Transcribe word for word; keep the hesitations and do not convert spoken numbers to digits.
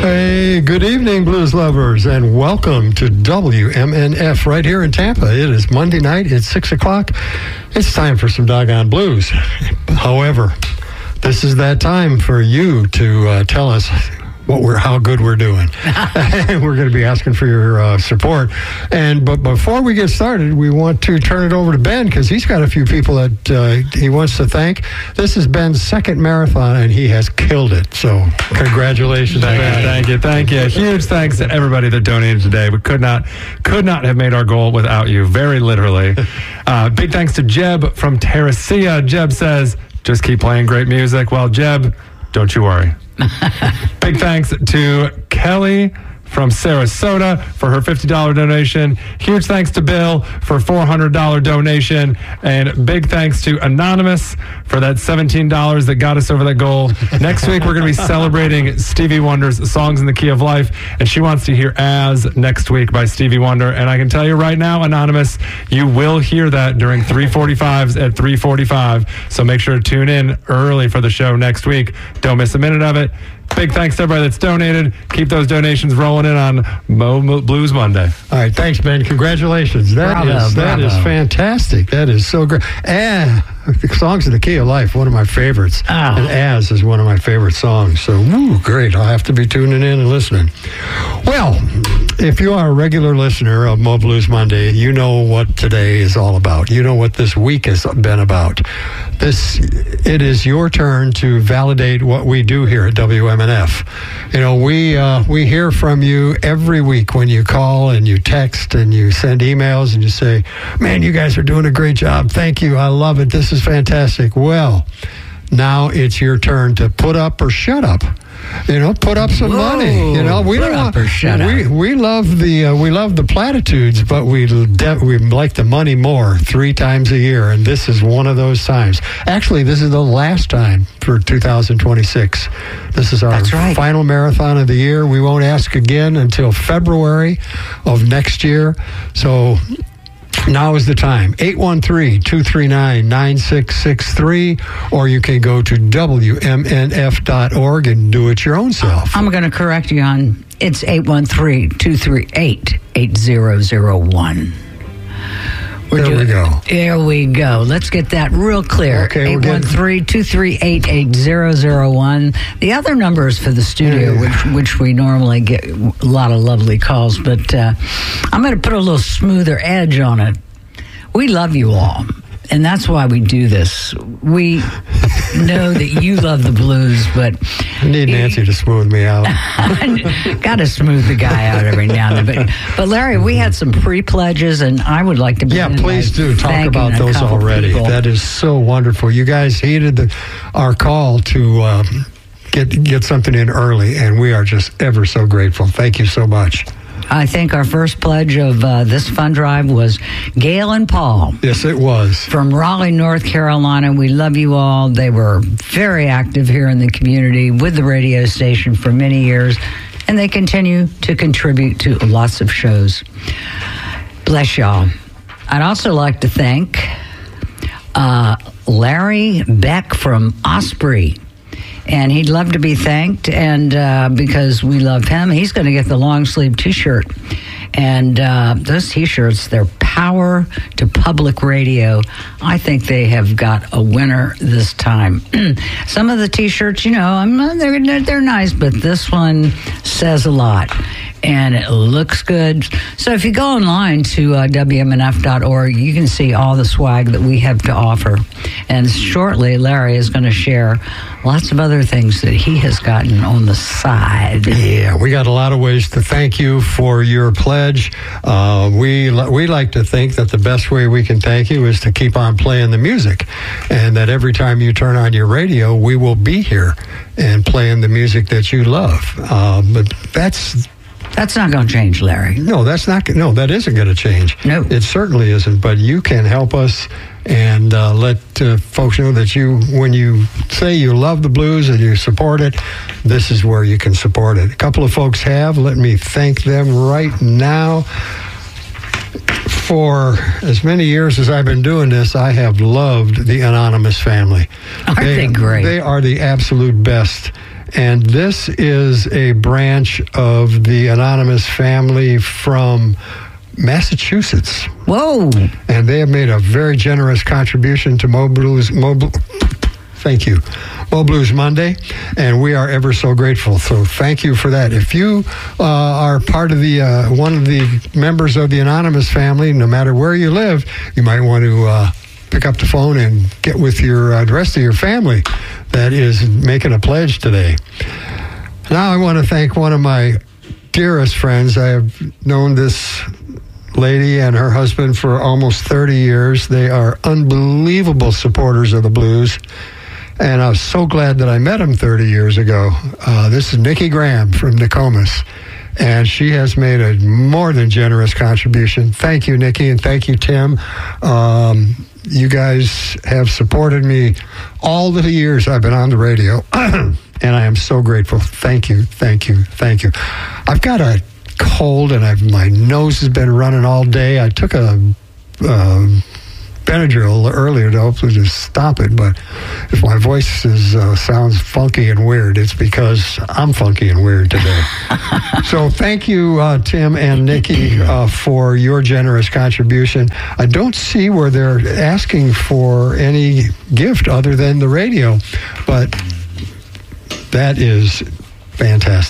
Hey, good evening, blues lovers, and welcome to W M N F right here in Tampa. It is Monday night. It's six o'clock. It's time for some doggone blues. However, this is that time for you to uh, tell us what we're, how good we're doing. And we're going to be asking for your uh, support. And but before we get started, we want to turn it over to Ben because he's got a few people that uh, he wants to thank. This is Ben's second marathon, and he has killed it. So congratulations, thank Ben. you, thank you, thank you. Huge thanks to everybody that donated today. We could not, could not have made our goal without you. Very literally. Uh, big thanks to Jeb from Terracea. Jeb says, "Just keep playing great music." Well, Jeb, don't you worry. Big thanks to Kelly from Sarasota for her fifty dollars donation. Huge thanks to Bill for a four hundred dollars donation. And big thanks to Anonymous for that seventeen dollars that got us over that goal. Next week, we're going to be celebrating Stevie Wonder's Songs in the Key of Life. And she wants to hear As next week by Stevie Wonder. And I can tell you right now, Anonymous, you will hear that during three forty-fives at three forty-five. So make sure to tune in early for the show next week. Don't miss a minute of it. Big thanks to everybody that's donated. Keep those donations rolling in on Mo Mo Blues Monday. All right, thanks, Ben. Congratulations. That bravo, is that bravo. is fantastic. That is so great. And Songs in the Key of Life, one of my favorites. Oh. And As is one of my favorite songs. So, woo, great. I'll have to be tuning in and listening. Well, if you are a regular listener of Mo Blues Monday, you know what today is all about. You know what this week has been about. This, it is your turn to validate what we do here at W M N F. You know, we uh, we hear from you every week when you call and you text and you send emails and you say, "Man, you guys are doing a great job. Thank you. I love it. This is fantastic." Well, now it's your turn to put up or shut up. You know, put up some Whoa, money. You know, we put don't up want, or shut we up. we love the uh, we love the platitudes, but we de- we like the money more three times a year, and this is one of those times. Actually, this is the last time for two thousand twenty-six. This is our That's right. final marathon of the year. We won't ask again until February of next year. So now is the time. eight one three, two three nine, nine six six three, or you can go to W M N F dot org and do it your own self. I'm going to correct you on, it's eight one three, two three eight, eight zero zero one. We're There we go. There we go. Let's get that real clear. Okay, we're eight one three, two three eight, eight zero zero one. The other numbers for the studio, Yeah. which which we normally get a lot of lovely calls, but uh, I'm going to put a little smoother edge on it. We love you all, and that's why we do this. We know that you love the blues, but I need Nancy to smooth me out. got to smooth the guy out every now and then. But, but Larry, we had some pre-pledges, and I would like to begin Yeah, please by do talk thanking about a those couple already. people. That is so wonderful. You guys heeded the, our call to um, get get something in early, and we are just ever so grateful. Thank you so much. I think our first pledge of uh, this fund drive was Gail and Paul Yes, it was. from Raleigh, North Carolina. We love you all. They were very active here in the community with the radio station for many years, and they continue to contribute to lots of shows. Bless y'all. I'd also like to thank uh, Larry Beck from Osprey. And he'd love to be thanked, and uh, because we love him, he's going to get the long sleeve T-shirt. And uh, those T-shirts, they're Power to Public Radio. I think they have got a winner this time. Some of the T-shirts, you know, I'm not, they're they're nice, but this one says a lot. And it looks good. So if you go online to uh, W M N F dot org, you can see all the swag that we have to offer. And shortly, Larry is going to share lots of other things that he has gotten on the side. Yeah, we got a lot of ways to thank you for your pledge. Uh, we we like to think that the best way we can thank you is to keep on playing the music, and that every time you turn on your radio, we will be here and playing the music that you love. Uh, but that's That's not going to change, Larry. No, that's not. No, that isn't going to change. No. It certainly isn't. But you can help us and uh, let uh, folks know that you, when you say you love the blues and you support it, this is where you can support it. A couple of folks have. Let me thank them right now. For as many years as I've been doing this, I have loved the Anonymous family. Aren't they great? They are the absolute best. And this is a branch of the Anonymous family from Massachusetts. Whoa. And they have made a very generous contribution to Mo Blues. Mo Blu- thank you. Mo Blues Monday, and we are ever so grateful. So thank you for that. If you uh, are part of the uh, one of the members of the Anonymous family, no matter where you live, you might want to uh, pick up the phone and get with your uh, the rest of your family that is making a pledge today. Now I want to thank one of my dearest friends. I have known this lady and her husband for almost thirty years. They are unbelievable supporters of the blues. And I was so glad that I met him thirty years ago. Uh, this is Nikki Graham from Nokomis. And she has made a more than generous contribution. Thank you, Nikki, and thank you, Tim. Um, you guys have supported me all the years I've been on the radio. And I am so grateful. Thank you, thank you, thank you. I've got a cold, and I've, my nose has been running all day. I took a... Uh, Benadryl earlier to hopefully just stop it, but if my voice is uh, sounds funky and weird, it's because I'm funky and weird today. So thank you, uh, Tim and Nikki, uh, for your generous contribution. I don't see where they're asking for any gift other than the radio, but that is fantastic.